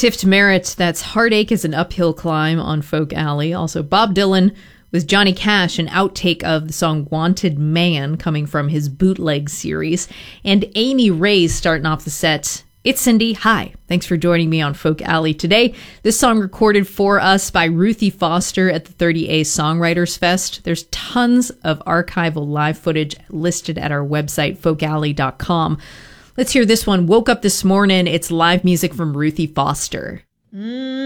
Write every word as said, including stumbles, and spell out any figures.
Tift Merritt, that's Heartache is an Uphill Climb on Folk Alley. Also, Bob Dylan with Johnny Cash, an outtake of the song Wanted Man coming from his Bootleg series. And Amy Ray's starting off the set. It's Cindy. Hi. Thanks for joining me on Folk Alley today. This song recorded for us by Ruthie Foster at the thirty A Songwriters Fest. There's tons of archival live footage listed at our website, folk alley dot com. Let's hear this one. Woke Up This Morning. It's live music from Ruthie Foster. Mm.